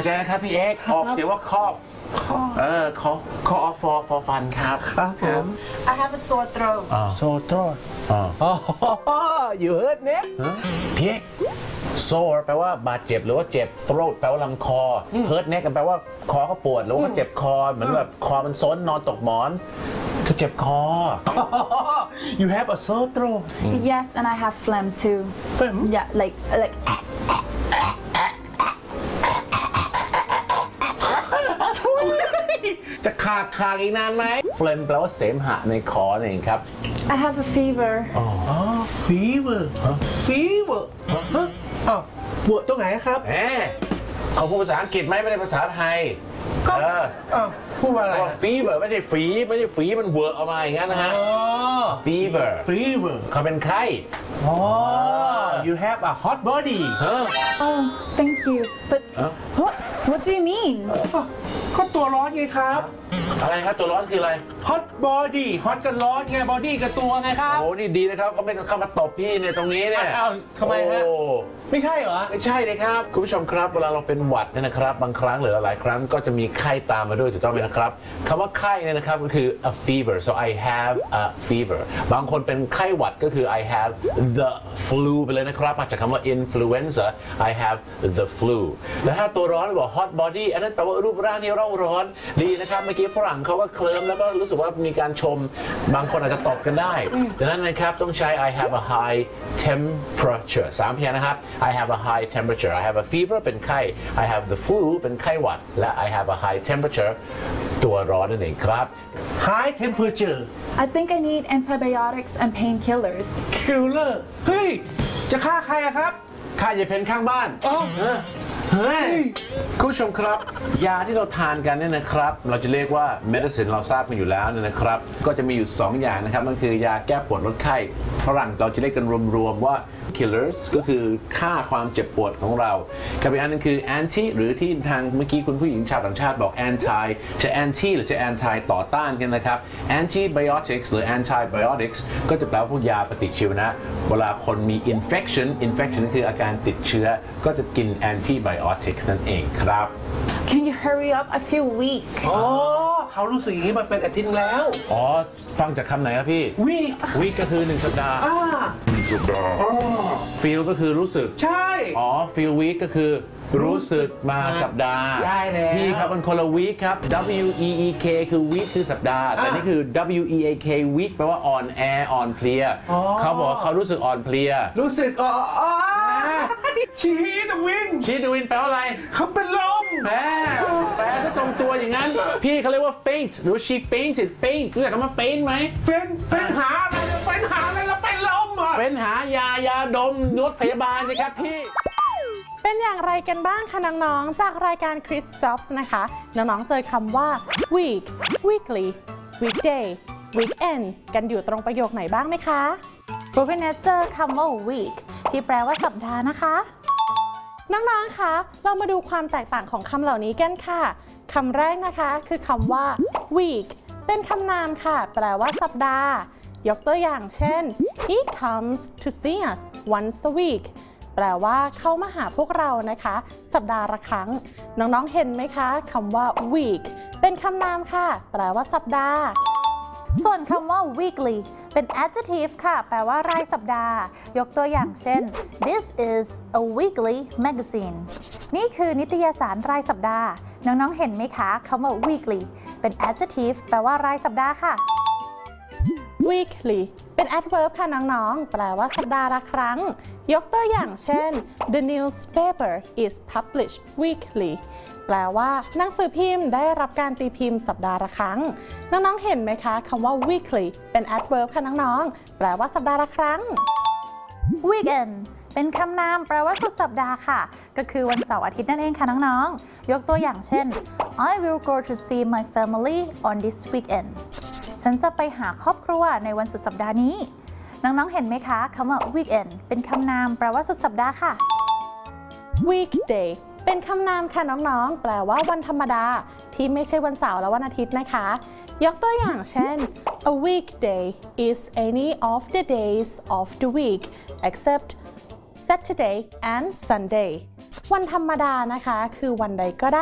ใจนะครับพี่เอ็กออกเสียงว่าคอคอ for fun ครับครับผม I have a sore throat sore throat you hurt neck พี่เอ็ก sore แปลว่าบาดเจ็บหรือว่าเจ็บ throat แปลว่าลำคอ hurt neck แปลว่าคอเขาปวดหรือว่าเขาเจ็บคอเหมือนแบบคอมันซ้นนอนตกหมอนเขาเจ็บคอ you have a sore throat Yes and I have phlegm too phlegm Yeah like จะขาอีกนานไหม phlegm แปลว่าเสมหะในคอนั่นเองครับ I have a fever fever fever อ้าวปวดตรงไหนครับเขาพูดภาษาอังกฤษไหมไม่ได้ภาษาไทยพูดว่าอะไร fever ไม่ใช่ฝีมันเวิร์กออกมาอย่างนั้นนะฮะ fever เขาเป็นไข้ you have a hot body Oh thank you but what do you mean ก็ตัวร้อนไงครับอะไรครับตัวร้อนคืออะไร hot body hot ก็ร้อนไง body กับตัวไงครับโอ้นี่ดีนะครับเขาไม่เข้ามาตบพี่เนี่ยตรงนี้เนี่ยทำไมฮะไม่ใช่เหรอไม่ใช่เลยครับคุณผู้ชมครับเวลาเราเป็นหวัดเนี่ยนะครับบางครั้งหรือหลายครั้งก็จะมีไข้ตามมาด้วยถูกต้องไหมนะครับคำว่าไข้เนี่ยนะครับก็คือ a fever so I have a fever บางคนเป็นไข้หวัดก็คือ I have the flu ไปเลยนะครับมาจากคำว่า influenza I have the flu แล้วถ้าตัวร้อนบอก hot body อันนั้นแปลว่ารูปร่างที่เร่าร้อนดีนะครับเมื่อกี้ฝรั่งเขาก็เคลิ้มแล้วก็รู้สึกว่ามีการชมบางคนอาจจะตบกันได้ดังนั้นนะครับต้องใช้ I have a high temperature 3 พยางค์นะครับ I have a high temperature I have a fever เป็นไข้ I have the flu เป็นไข้หวัดและ I have a high temperature ตัวร้อนนั่นเองครับ high temperature I think I need antibiotics and painkillers killer เฮ้ยจะฆ่าใครอะครับฆ่ายายเพนข้างบ้านคุณผู้ชมครับยาที่เราทานกันเนี่ยนะครับเราจะเรียกว่า medicine เราทราบกันอยู่แล้วเนี่ยนะครับก็จะมีอยู่2อย่างนะครับนั่นคือยาแก้ปวดลดไข้ฝรั่งเราจะเรียกกันรวมๆว่า killers ก็คือฆ่าความเจ็บปวดของเรากับอีกอันนึงคือ anti หรือที่ทางเมื่อกี้คุณผู้หญิงชาวต่างชาติบอก anti จะ anti หรือจะ anti ต่อต้านกันนะครับ antibiotics หรือ antibiotics ก็จะแปลว่าพวกยาปฏิชีวนะเวลาคนมี infection คืออาการติดเชื้อก็จะกิน antibiotics นั่นเองครับ Can you hurry up I feel weak เขารู้สึกอย่างนี้มาเป็นอาทิตย์แล้วฟังจากคำไหนครับพี่ week ก็คือ1 สัปดาห์ feel ก็คือรู้สึกใช่ feel week ก็คือรู้สึกมาสัปดาห์ใช่แล้วพี่ครับมันคนละ week ครับ W E E K คือ week คือสัปดาห์แต่นี่คือ W E A K week แปลว่าอ่อนแออ่อนเพลียเขาบอกเขารู้สึกอ่อนเพลียรู้สึกชีดวินแปลว่าอะไรเขาเป็นลมแปลถ้าตรงตัวอย่างนั้นพี่เขาเรียกว่า faint หรือ she fainted faint รู้จักคำว่า faint ไหม faint หาอะไรแล้วเป็นลมเป็นหายาดมนวดพยาบาลสิครับพี่เป็นอย่างไรกันบ้างคะน้องๆจากรายการ Chris Jobs นะคะน้องๆเจอคำว่า week weekly weekday weekend กันอยู่ตรงประโยคไหนบ้างไหมคะพวกพี่เนทเจอคำว่า week ที่แปลว่าสัปดาห์นะคะน้องๆคะเรามาดูความแตกต่างของคำเหล่านี้กันค่ะคำแรกนะคะคือคำว่า week เป็นคำนามค่ะแปลว่าสัปดาห์ยกตัวอย่างเช่น he comes to see us once a week แปลว่าเข้ามาหาพวกเรานะคะสัปดาห์ละครั้งน้องๆเห็นไหมคะคำว่า week เป็นคำนามค่ะแปลว่าสัปดาห์ส่วนคำว่า weekly เป็น adjective ค่ะแปลว่ารายสัปดาห์ยกตัวอย่างเช่น this is a weekly magazine นี่คือนิตยสารรายสัปดาห์น้องๆเห็นไหมคะคำว่า weekly เป็น adjective แปลว่ารายสัปดาห์ค่ะ weekly เป็น adverb ค่ะน้องๆแปลว่าสัปดาห์ละครั้งยกตัวอย่างเช่น the newspaper is published weekly แปลว่าหนังสือพิมพ์ได้รับการตีพิมพ์สัปดาห์ละครั้งน้องๆเห็นไหมคะคำว่า weekly เป็น adverb ค่ะน้องๆแปลว่าสัปดาห์ละครั้ง weekend เป็นคำนามแปลว่าสุดสัปดาห์ค่ะก็คือวันเสาร์อาทิตย์นั่นเองค่ะน้องๆยกตัวอย่างเช่น I will go to see my family on this weekend ฉันจะไปหาครอบครัวในวันสุดสัปดาห์นี้น้องๆเห็นไหมคะคำว่า weekend เป็นคำนามแปลว่าสุดสัปดาห์ค่ะ weekday เป็นคำนามค่ะน้องๆแปลว่าวันธรรมดาที่ไม่ใช่วันเสาร์และวันอาทิตย์นะคะยกตัวอย่างเช่น a weekday is any of the days of the week except Saturday and Sunday วันธรรมดานะคะคือวันใดก็ได้